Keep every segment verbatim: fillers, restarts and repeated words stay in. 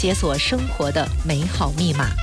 解锁生活的美好密码。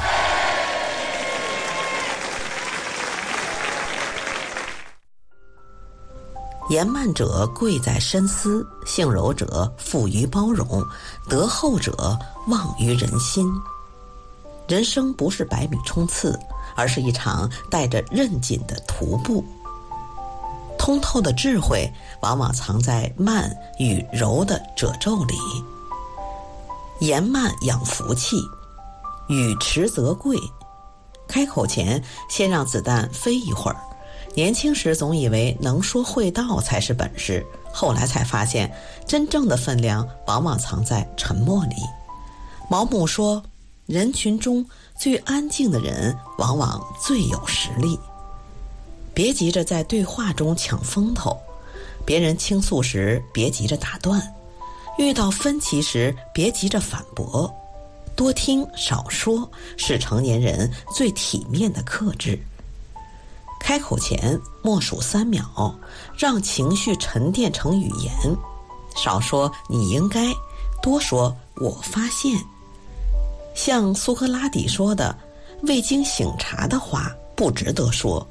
言慢者贵在深思，性柔者富于包容，德厚者旺于人心。人生不是百米冲刺，而是一场带着韧劲的徒步。通透的智慧往往藏在慢与柔的褶皱里。言慢养福气，语迟则贵。开口前先让子弹飞一会儿。年轻时总以为能说会道才是本事，后来才发现真正的分量往往藏在沉默里。毛姆说，人群中最安静的人往往最有实力。别急着在对话中抢风头，别人倾诉时别急着打断，遇到分歧时别急着反驳。多听少说是成年人最体面的克制。开口前默数三秒，让情绪沉淀成语言，少说你应该，多说我发现。像苏格拉底说的，未经醒察的话不值得说。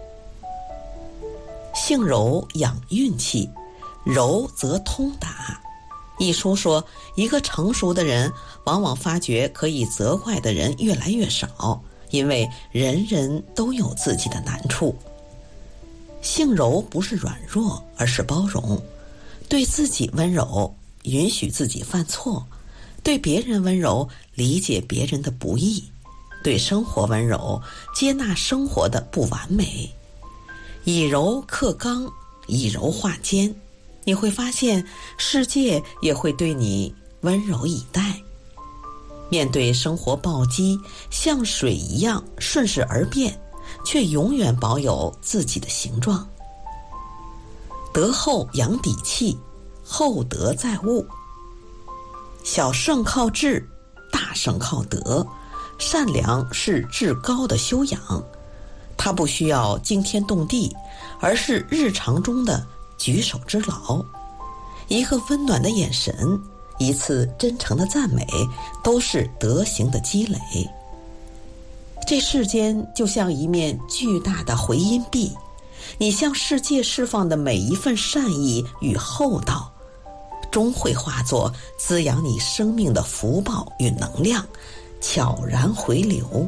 性柔养运气，柔则通达。一书说，一个成熟的人往往发觉可以责怪的人越来越少，因为人人都有自己的难处。性柔不是软弱，而是包容。对自己温柔，允许自己犯错；对别人温柔，理解别人的不易；对生活温柔，接纳生活的不完美。以柔克刚，以柔化坚，你会发现世界也会对你温柔以待。面对生活暴击，像水一样顺势而变，却永远保有自己的形状。德厚养底气，厚德载物。小胜靠智，大胜靠德。善良是至高的修养，它不需要惊天动地，而是日常中的举手之劳。一个温暖的眼神，一次真诚的赞美，都是德行的积累。这世间就像一面巨大的回音壁，你向世界释放的每一份善意与厚道，终会化作滋养你生命的福报与能量，悄然回流。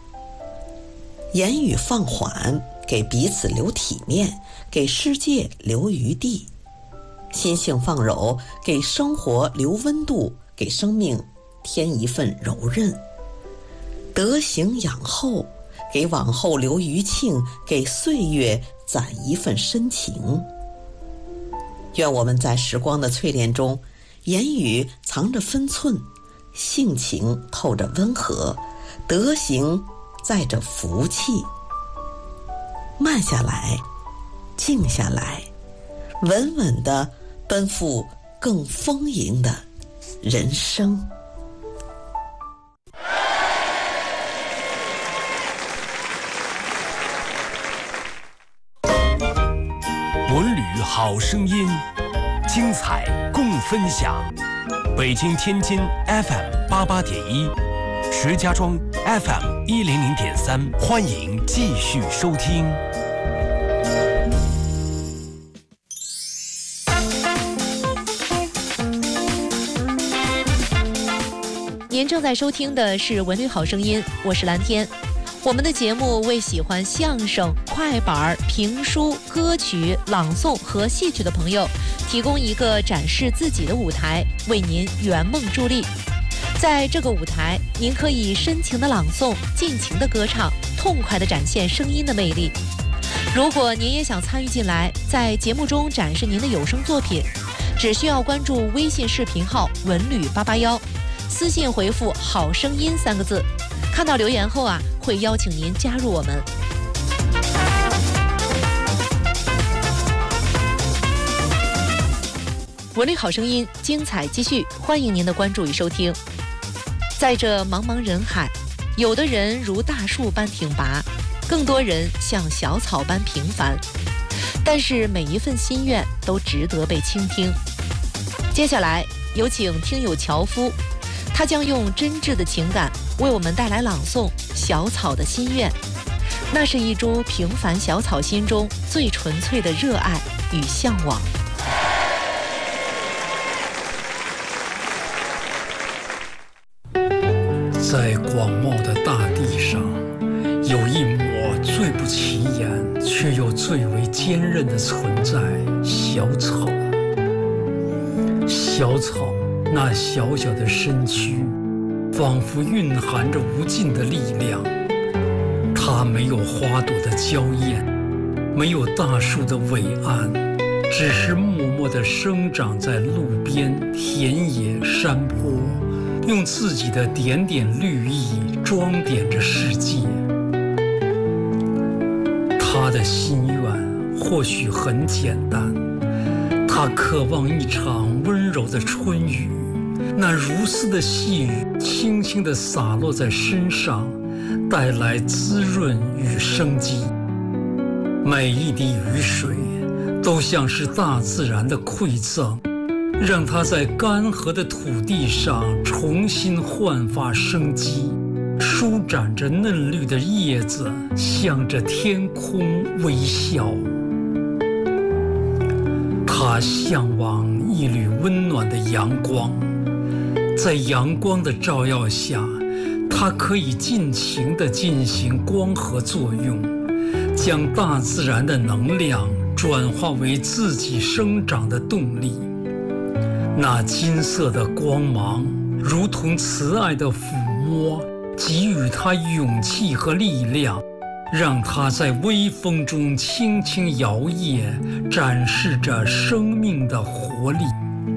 言语放缓，给彼此留体面，给世界留余地。心性放柔，给生活留温度，给生命添一份柔韧。德行养厚，给往后留余庆，给岁月攒一份深情。愿我们在时光的淬炼中，言语藏着分寸，性情透着温和，德行载着福气。慢下来，静下来，稳稳地奔赴更丰盈的人生。 文旅好声音，精彩共分享。北京、天津 F M 八八点一，石家庄 F M 一零零点三，欢迎继续收听。 您正在收听的是文旅好声音，我是蓝天。我们的节目为喜欢相声、快板、评书、歌曲、朗诵和戏曲的朋友提供一个展示自己的舞台，为您圆梦助力。在这个舞台，您可以深情的朗诵，尽情的歌唱，痛快的展现声音的魅力。如果您也想参与进来，在节目中展示您的有声作品，只需要关注微信视频号文旅八八一，私信回复好声音三个字，看到留言后啊，会邀请您加入我们。文旅好声音，精彩继续，欢迎您的关注与收听。在这茫茫人海，有的人如大树般挺拔，更多人像小草般平凡，但是每一份心愿都值得被倾听。接下来有请听友樵夫， 他将用真挚的情感为我们带来朗诵《小草的心愿》，那是一株平凡小草心中最纯粹的热爱与向往。 在广袤的大地上，有一抹最不起眼却又最为坚韧的存在——小草。小草那小小的身躯，仿佛蕴含着无尽的力量。它没有花朵的娇艳，没有大树的伟岸，只是默默地生长在路边、田野、山坡，用自己的点点绿意装点着世界。他的心愿或许很简单，他渴望一场温柔的春雨，那如丝的细雨轻轻地洒落在身上，带来滋润与生机。每一滴雨水都像是大自然的馈赠，让它在干涸的土地上重新焕发生机，舒展着嫩绿的叶子，向着天空微笑。他向往一缕温暖的阳光，在阳光的照耀下，它可以尽情地进行光合作用，将大自然的能量转化为自己生长的动力。那金色的光芒如同慈爱的抚摸，给予它勇气和力量，让它在微风中轻轻摇曳，展示着生命的活力。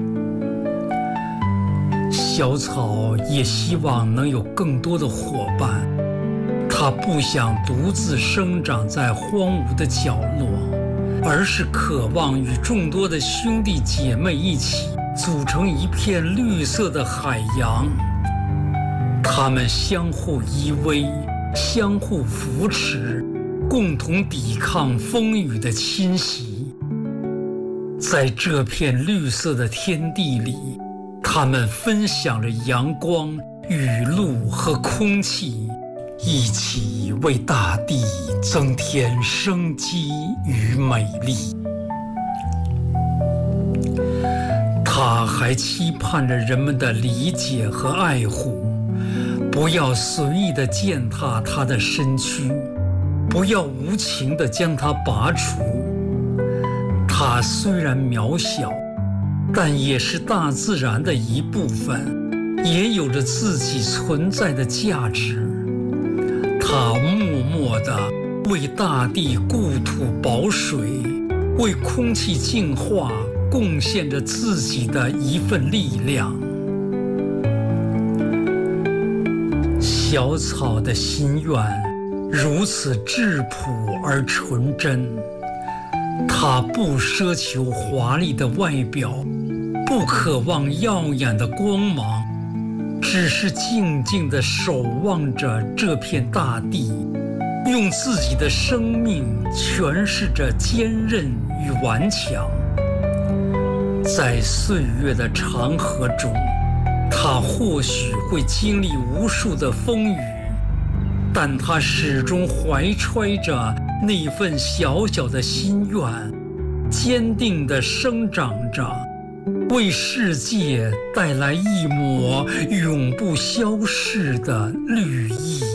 小草也希望能有更多的伙伴，它不想独自生长在荒芜的角落，而是渴望与众多的兄弟姐妹一起组成一片绿色的海洋。他们相互依偎，相互扶持，共同抵抗风雨的侵袭。在这片绿色的天地里，他们分享着阳光、雨露和空气，一起为大地增添生机与美丽。他还期盼着人们的理解和爱护，不要随意地践踏他的身躯，不要无情地将它拔除。它虽然渺小，但也是大自然的一部分，也有着自己存在的价值。它默默地为大地固土保水，为空气净化贡献着自己的一份力量。小草的心愿如此质朴而纯真，它不奢求华丽的外表，不渴望耀眼的光芒，只是静静地守望着这片大地，用自己的生命诠释着坚韧与顽强。在岁月的长河中，他或许会经历无数的风雨，但他始终怀揣着那份小小的心愿，坚定地生长着，为世界带来一抹永不消逝的绿意。